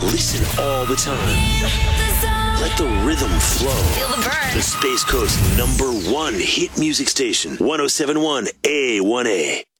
Listen all the time. Let the rhythm flow. Feel the burn. The Space Coast #1 hit music station, 107.1 A1A.